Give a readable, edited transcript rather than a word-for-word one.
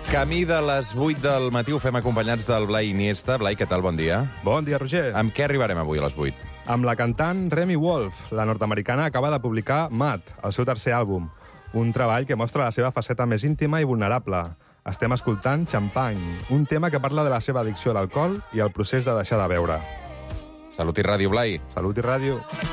Camí de les 8 del matí ho fem acompanyats del Blai Iniesta. Blai, què tal? Bon dia. Bon dia, Roger. Amb què arribarem avui a les 8? Amb la cantant Remi Wolf. La nord-americana acaba de publicar Mad, el seu tercer àlbum. Un treball que mostra la seva faceta més íntima i vulnerable. Estem escoltant Champagne, un tema que parla de la seva addicció a l'alcohol i el procés de deixar de beure. Salut i ràdio, Blai. Salut i ràdio.